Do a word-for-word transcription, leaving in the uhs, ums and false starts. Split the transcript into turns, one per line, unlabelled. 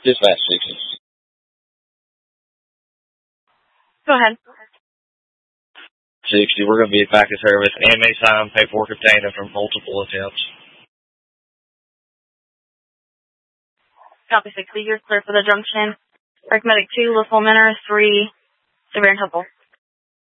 Dispatch sixty.
Go ahead.
sixty, we're going to be back to service. A M A signed, paperwork obtained from multiple attempts.
Copy sixty, you're clear for the junction. Arithmetic two, Little Minor three, severe and helpful.